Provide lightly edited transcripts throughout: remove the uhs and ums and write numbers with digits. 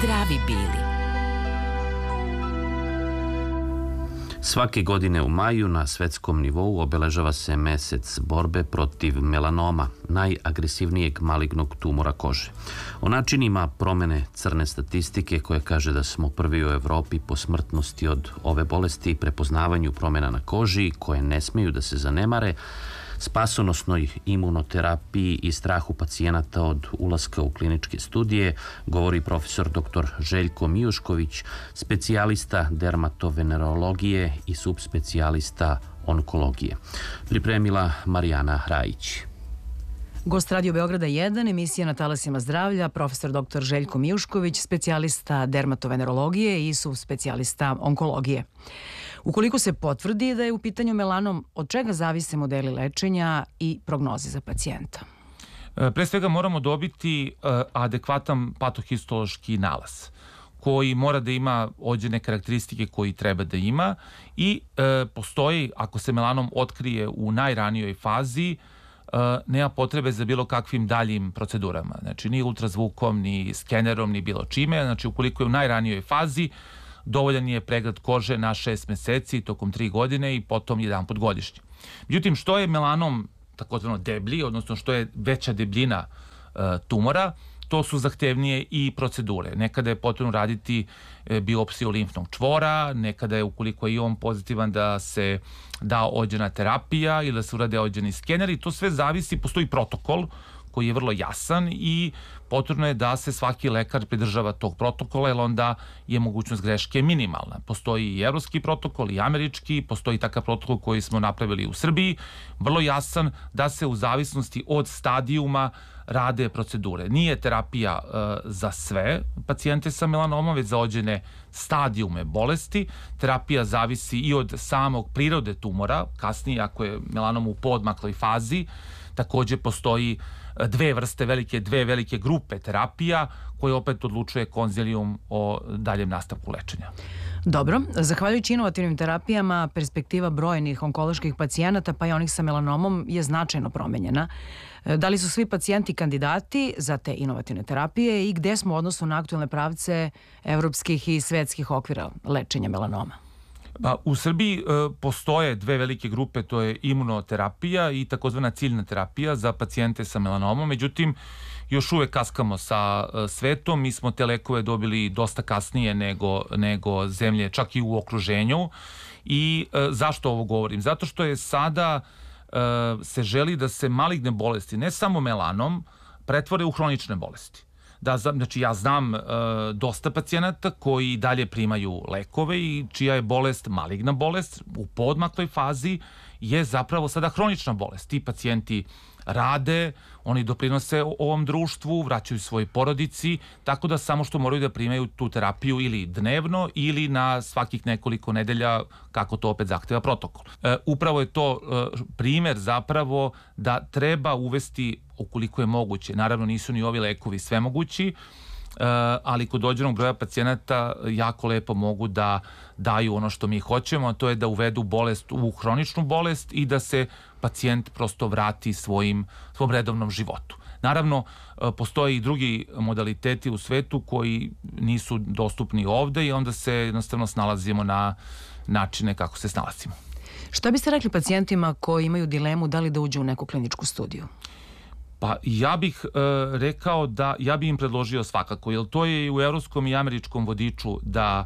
zdravi bili. Svake godine u maju na svetskom nivou obeležava se mesec borbe protiv melanoma, najagresivnijeg malignog tumora kože. O načinima promene crne statistike koja kaže da smo prvi u Evropi po smrtnosti od ove bolesti i prepoznavanju promena na koži koje ne smeju da se zanemare, spasonosnoj imunoterapiji i strahu pacijenata od ulaska u kliničke studije, govori profesor dr. Željko Mijušković, specijalista dermatovenerologije i subspecijalista onkologije. Pripremila Marijana Rajić. Gost Radio Beograda 1, emisija na talasima zdravlja, profesor dr. Željko Mijušković, specijalista dermatovenerologije i subspecijalista onkologije. Ukoliko se potvrdi da je u pitanju melanom, od čega zavise modeli lečenja i prognoze za pacijenta? Pre svega moramo dobiti adekvatan patohistološki nalaz koji mora da ima određene karakteristike koji treba da ima i postoji, ako se melanom otkrije u najranijoj fazi, nema potrebe za bilo kakvim daljim procedurama. Znači, ni ultrazvukom, ni skenerom, ni bilo čime. Znači, ukoliko je u najranijoj fazi, dovoljan je pregled kože na 6 meseci tokom 3 godine i potom jedan put godišnje. Međutim, što je melanom takozvano deblji, odnosno što je veća debljina tumora, to su zahtevnije i procedure. Nekada je potrebno raditi biopsiju limfnog čvora, nekada je, ukoliko je on pozitivan, da se da određena terapija ili da se urade određeni skeneri. To sve zavisi, postoji protokol koji je vrlo jasan i potrebno je da se svaki lekar pridržava tog protokola, jer onda je mogućnost greške minimalna. Postoji i evropski protokol i američki, postoji takav protokol koji smo napravili u Srbiji, vrlo jasan, da se u zavisnosti od stadijuma rade procedure. Nije terapija za sve pacijente sa melanomom, već za određene stadijume bolesti. Terapija zavisi i od samog prirode tumora, kasnije ako je melanom u poodmakloj fazi. Takođe postoji dve velike grupe terapija koje opet odlučuje konzilijum o daljem nastavku lečenja. Dobro, zahvaljujući inovativnim terapijama, perspektiva brojnih onkoloških pacijenata, pa i onih sa melanomom, je značajno promenjena. Da li su svi pacijenti kandidati za te inovativne terapije i gde smo u odnosu na aktuelne pravce evropskih i svetskih okvira lečenja melanoma? U Srbiji postoje dve velike grupe, to je imunoterapija i takozvana ciljna terapija za pacijente sa melanomom, međutim, još uvek kaskamo sa svetom. Mi smo te lekove dobili dosta kasnije nego zemlje, čak i u okruženju. I zašto ovo govorim? Zato što je sada se želi da se maligne bolesti, ne samo melanom, pretvore u hronične bolesti. Znači, ja znam dosta pacijenata koji dalje primaju lekove i čija je bolest maligna bolest u poodmakloj fazi je zapravo sada hronična bolest. Ti pacijenti rade, oni doprinose ovom društvu, vraćaju svojoj porodici, tako da samo što moraju da primaju tu terapiju ili dnevno ili na svakih nekoliko nedelja, kako to opet zahteva protokol. Upravo je to primer zapravo da treba uvesti, ukoliko je moguće, naravno nisu ni ovi lekovi svemogući, ali kod određenog broja pacijenata jako lepo mogu da daju ono što mi hoćemo, a to je da uvedu bolest u hroničnu bolest i da se pacijent prosto vrati svom redovnom životu. Naravno, postoje i drugi modaliteti u svetu koji nisu dostupni ovde i onda se jednostavno snalazimo na načine kako se snalazimo. Šta biste rekli pacijentima koji imaju dilemu da li da uđu u neku kliničku studiju? Pa ja bih rekao da ja bih im predložio svakako, jer to je i u evropskom i američkom vodiču da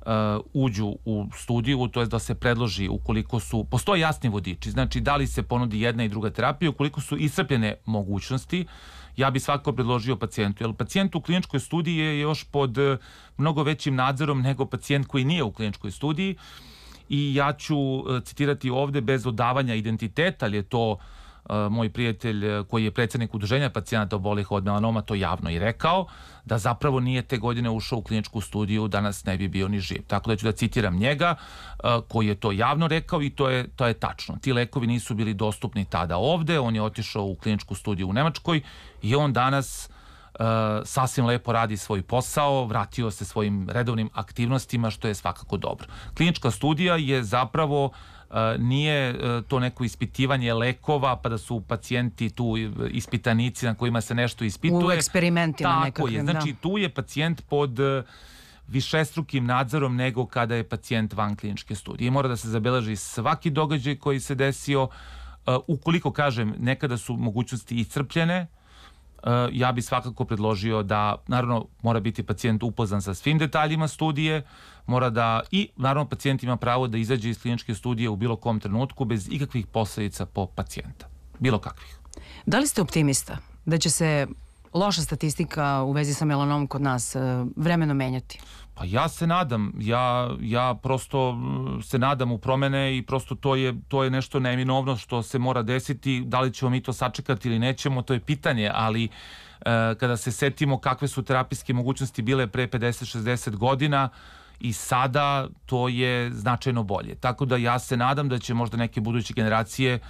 uđu u studiju, to je da se predloži ukoliko postoje jasni vodiči, znači da li se ponudi jedna i druga terapija, ukoliko su iscrpljene mogućnosti, ja bih svakako predložio pacijentu, jer pacijent u kliničkoj studiji je još pod mnogo većim nadzorom nego pacijent koji nije u kliničkoj studiji i ja ću citirati ovde bez odavanja identiteta, ali je to moj prijatelj koji je predsednik udruženja pacijenata obolelih od melanoma to javno i rekao, da zapravo nije te godine ušao u kliničku studiju, danas ne bi bio ni živ. Tako da ću da citiram njega koji je to javno rekao i to je tačno. Ti lekovi nisu bili dostupni tada ovde, on je otišao u kliničku studiju u Nemačkoj i on danas sasvim lepo radi svoj posao, vratio se svojim redovnim aktivnostima, što je svakako dobro. Klinička studija je zapravo nije to neko ispitivanje lekova, pa da su pacijenti tu ispitanici na kojima se nešto ispituje. U eksperimentima nekakvim. Tako je, znači tu je pacijent pod višestrukim nadzorom nego kada je pacijent van kliničke studije. I mora da se zabeleži svaki događaj koji se desio. Ukoliko, kažem, nekada su mogućnosti iscrpljene, ja bi svakako predložio da, naravno, mora biti pacijent upoznan sa svim detaljima studije, i naravno pacijent ima pravo da izađe iz kliničke studije u bilo kom trenutku bez ikakvih posledica po pacijenta. Bilo kakvih. Da li ste optimista da će se loša statistika u vezi sa melanomom kod nas vremenom menjati? Pa ja se nadam, ja prosto se nadam u promene i prosto to je nešto neminovno što se mora desiti. Da li ćemo mi to sačekati ili nećemo, to je pitanje, ali kada se setimo kakve su terapijske mogućnosti bile pre 50-60 godina i sada, to je značajno bolje. Tako da ja se nadam da će možda neke buduće generacije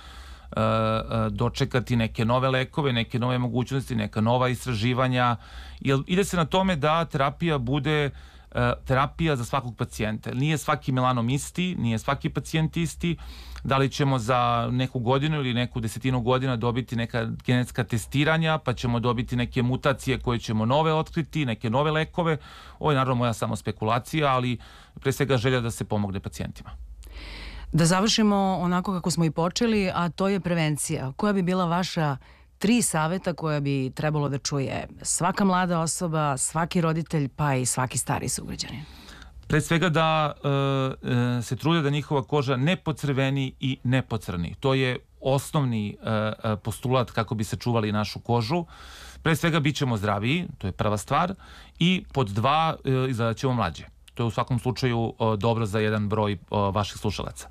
dočekati neke nove lekove, neke nove mogućnosti, neka nova istraživanja. Jer ide se na tome da terapija bude terapija za svakog pacijenta. Nije svaki melanom isti, nije svaki pacijent isti. Da li ćemo za neku godinu ili neku desetinu godina dobiti neka genetska testiranja, pa ćemo dobiti neke mutacije koje ćemo nove otkriti, neke nove lekove. Ovo je naravno moja samo spekulacija, ali pre svega želja da se pomogne pacijentima. Da završimo onako kako smo i počeli, a to je prevencija. Koja bi bila vaša 3 saveta koja bi trebalo da čuje svaka mlada osoba, svaki roditelj, pa i svaki stari sugrađanin? Pre svega da se trude da njihova koža ne pocrveni i ne pocrni. To je osnovni postulat kako bi sačuvali našu kožu. Pre svega bit ćemo zdraviji, to je prva stvar, i pod 2 izgledat ćemo mlađe. To je u svakom slučaju dobro za jedan broj vaših slušalaca.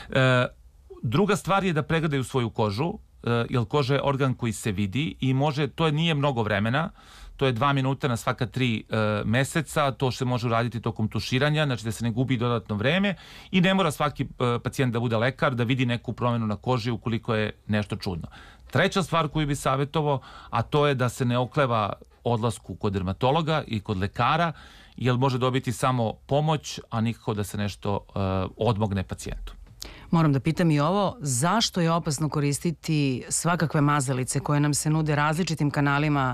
Druga stvar je da pregledaju svoju kožu, jer koža je organ koji se vidi i to nije mnogo vremena, to je 2 minuta na svaka 3 meseca, to se može uraditi tokom tuširanja, znači da se ne gubi dodatno vreme i ne mora svaki pacijent da bude lekar, da vidi neku promenu na koži ukoliko je nešto čudno. Treća stvar koju bi savjetovao, a to je da se ne okleva odlasku kod dermatologa i kod lekara, jer može dobiti samo pomoć, a nikako da se nešto odmogne pacijentu. Moram da pitam i ovo, zašto je opasno koristiti svakakve mazalice koje nam se nude različitim kanalima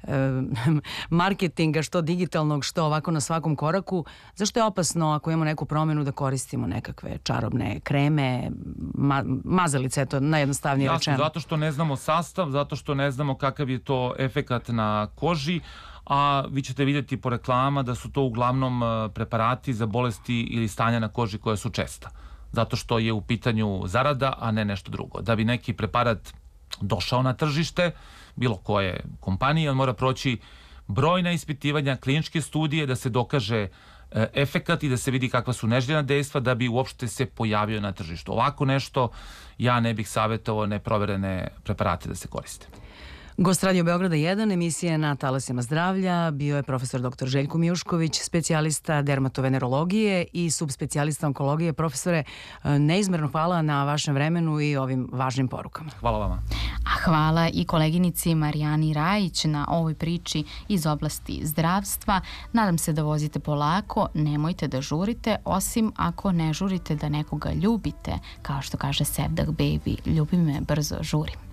marketinga, što digitalnog, što ovako na svakom koraku? Zašto je opasno ako imamo neku promenu da koristimo nekakve čarobne kreme, mazalice, eto najjednostavnije rečeno? Jasno, zato što ne znamo sastav, zato što ne znamo kakav je to efekat na koži, a vi ćete vidjeti po reklama da su to uglavnom preparati za bolesti ili stanja na koži koja su česta. Zato što je u pitanju zarada, a ne nešto drugo. Da bi neki preparat došao na tržište, bilo koje kompanije, on mora proći brojna ispitivanja, kliničke studije, da se dokaže efekat i da se vidi kakva su neželjena dejstva da bi uopšte se pojavio na tržištu. Ovako nešto ja ne bih savjetovao neproverene preparate da se koriste. Gost Radio Beograda 1, emisije na talasima zdravlja, bio je profesor dr. Željko Mijušković, specijalista dermatovenerologije i subspecijalista onkologije. Profesore, neizmerno hvala na vašem vremenu i ovim važnim porukama. Hvala vama. A hvala i koleginici Marijani Rajić na ovoj priči iz oblasti zdravstva. Nadam se da vozite polako, nemojte da žurite, osim ako ne žurite da nekoga ljubite. Kao što kaže Sevdah Baby, ljubi me, brzo žuri.